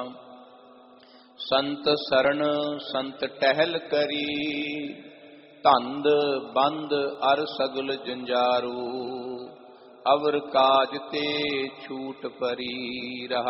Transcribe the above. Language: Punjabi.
ਸੰਤ ਸਰਣ ਸੰਤ ਟਹਿਲ ਕਰੀ, ਧੰਦ ਬੰਦ ਅਰ ਸਗਲ ਜੰਜਾਰੂ। ਅਵਰ ਕਾਜ ਤੇ ਛੂਟ ਪਰੀ ਰਹਾਉ।